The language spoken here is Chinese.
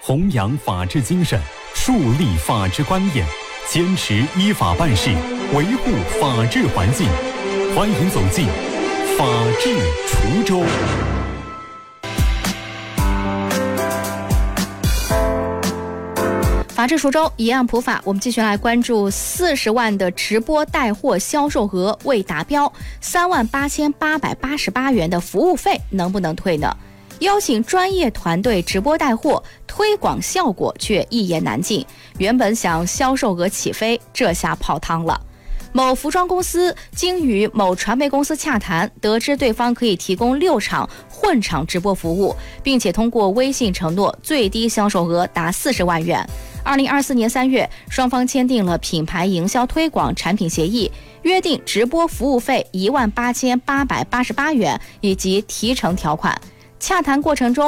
弘扬法治精神，树立法治观念，坚持依法办事，维护法治环境。欢迎走进法治滁州。 法治滁州，一案普法。我们继续来关注40万的直播带货销售额未达标，38888元的服务费能不能退呢？邀请专业团队直播带货，推广效果却一言难尽。原本想销售额起飞，这下泡汤了。某服装公司经与某传媒公司洽谈，得知对方可以提供6场混场直播服务，并且通过微信承诺最低销售额达40万元。2024年3月，双方签订了品牌营销推广产品协议，约定直播服务费18888元以及提成条款。洽谈过程中，